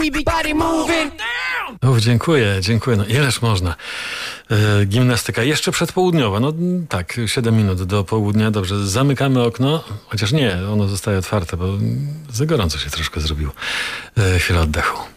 we be body moving. Dziękuję. No ileż można. Gimnastyka jeszcze przedpołudniowa. No tak, 7 minut do południa. Dobrze, zamykamy okno. Chociaż nie, ono zostaje otwarte, bo za gorąco się troszkę zrobiło. Chwila oddechu.